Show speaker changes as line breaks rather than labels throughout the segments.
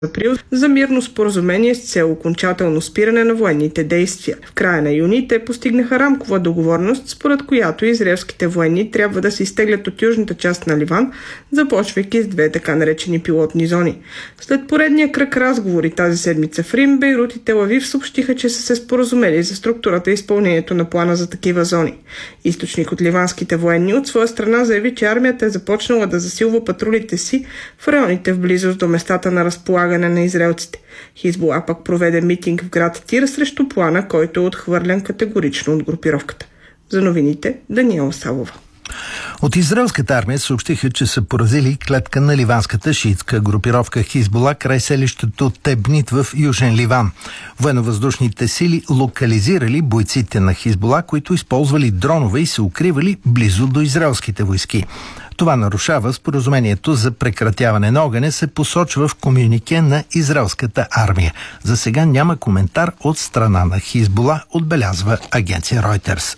април за мирно споразумение с цел окончателно спиране на военните действия. В края на юни те постигнаха рамкова договореност, според която израелските военни трябва да се изтеглят от южната част на Ливан, започвайки с две така наречени пилотни зони. След поредния кръг разговори тази седмица в Рим, Бейрут и Тел Авив съобщиха, че са се споразумели за структурата и изпълнението на плана за такива зони. Източник от ливанските военни от своя страна заяви, че армията е започнала да засилва патрулите си в районите в близост до местата на разполагане на израелците. Хизбула пък проведе митинг в град Тир срещу плана, който е отхвърлен категорично от групировката. За новините Даниела Савова.
От израелската армия съобщиха, че са поразили клетка на ливанската шиитска групировка Хизбула край селището Тебнит в Южен Ливан. Военновъздушните сили локализирали бойците на Хизбула, които използвали дронове и се укривали близо до израелските войски. Това нарушава споразумението за прекратяване на огъня, се посочва в комюнике на израелската армия. За сега няма коментар от страна на Хизбула, отбелязва агенция Reuters.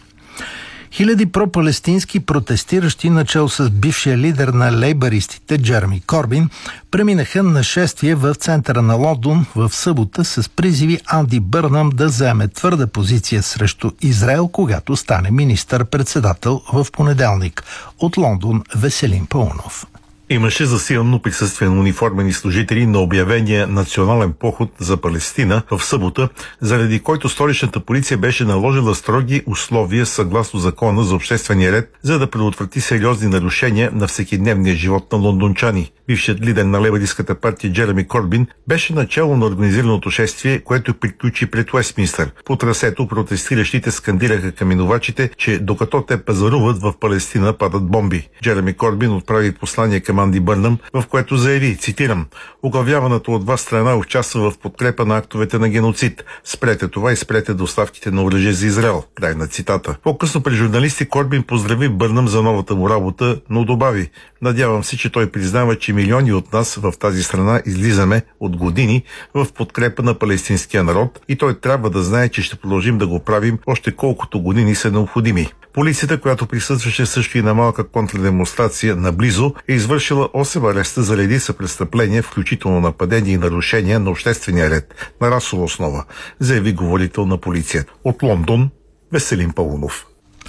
Хиляди пропалестински протестиращи, начало с бившия лидер на лейбаристите Джереми Корбин, преминаха нашествие в центъра на Лондон в събота с призиви Анди Бърнам да заеме твърда позиция срещу Израел, когато стане министър-председател в понеделник. От Лондон Веселин Паунов.
Имаше засилено присъствие на униформени служители на обявения национален поход за Палестина в събота, заради който столичната полиция беше наложила строги условия съгласно закона за обществения ред, за да предотврати сериозни нарушения на всекидневния живот на лондончани. Бившият лидер на лейбористската партия Джереми Корбин беше начало на организираното шествие, което приключи пред Уестминстър. По трасето протестиращите скандираха към минувачите, че докато те пазаруват в Палестина падат бомби. Джереми Корбин отправи послание към Анди Бърнам, в което заяви, цитирам: „Оглавяваната от вас страна участва в подкрепа на актовете на геноцид. Спрете това и спрете доставките на оръжие за Израел“. Край на цитата. По-късно при журналисти Корбин поздрави Бърнам за новата му работа, но добави: „Надявам се, че той признава, че милиони от нас в тази страна излизаме от години в подкрепа на палестинския народ и той трябва да знае, че ще продължим да го правим още колкото години са необходими“. Полицията, която присъстваше също и на малка контрадемонстрация наблизо, е извършила 8 ареста за редица престъпления, включително нападения и нарушения на обществения ред на расова основа, заяви говорител на полицията. От Лондон Веселин Паунов.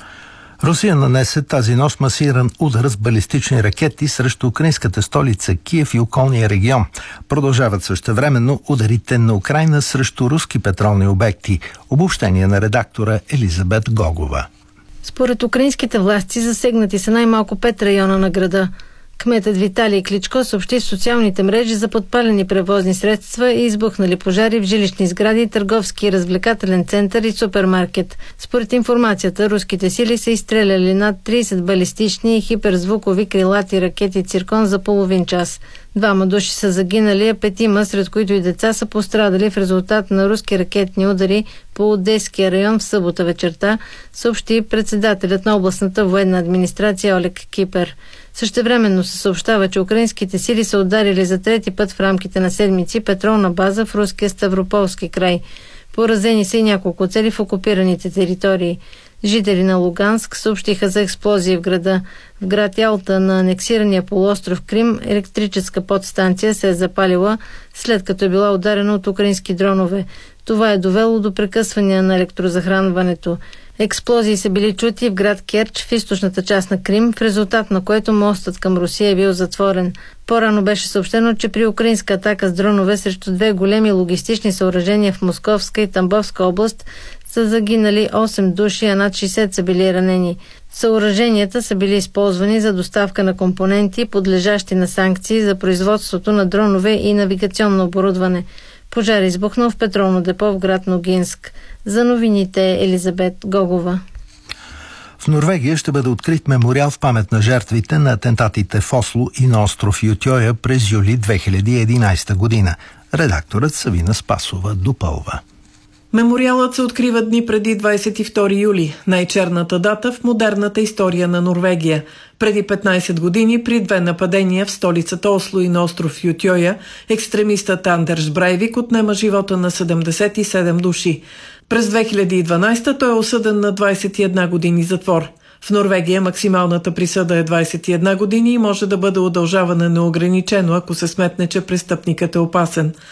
Русия нанесе тази нощ масиран удар с балистични ракети срещу украинската столица Киев и околния регион. Продължават същевременно ударите на Украйна срещу руски петролни обекти. Обобщение на редактора Елизабет Гогова.
Според украинските власти засегнати са най-малко 5 района на града. Кметът Виталий Кличко съобщи в социалните мрежи за подпалени превозни средства и избухнали пожари в жилищни сгради, търговски и развлекателен център и супермаркет. Според информацията, руските сили са изстреляли над 30 балистични и хиперзвукови крилати ракети Циркон за половин час. 2 души са загинали, а 5, сред които и деца, са пострадали в резултат на руски ракетни удари по Одеския район в събота вечерта, съобщи председателят на областната военна администрация Олег Кипер. Същевременно се съобщава, че украинските сили са ударили за трети път в рамките на седмици петролна база в руския Ставрополски край. Поразени са и няколко цели в окупираните територии. Жители на Луганск съобщиха за експлозии в града. В град Ялта на анексирания полуостров Крим електрическа подстанция се е запалила, след като е била ударена от украински дронове. Това е довело до прекъсване на електрозахранването. Експлозии са били чути в град Керч в източната част на Крим, в резултат на което мостът към Русия е бил затворен. По-рано беше съобщено, че при украинска атака с дронове срещу 2 големи логистични съоръжения в Московска и Тамбовска област са загинали 8 души, а над 60 са били ранени. Съоръженията са били използвани за доставка на компоненти, подлежащи на санкции за производството на дронове и навигационно оборудване. Пожар избухнал в петролно депо в град Ногинск. За новините Елизабет Гогова.
В Норвегия ще бъде открит мемориал в памет на жертвите на атентатите в Осло и на остров Ютьоя през юли 2011 година. Редакторът Савина Спасова допълва.
Мемориалът се открива дни преди 22 юли, най-черната дата в модерната история на Норвегия. Преди 15 години, при 2 нападения в столицата Осло и на остров Ютьоя, екстремистът Андерс Брейвик отнема живота на 77 души. През 2012 той е осъден на 21 години затвор. В Норвегия максималната присъда е 21 години и може да бъде удължавана неограничено, ако се сметне, че престъпникът е опасен.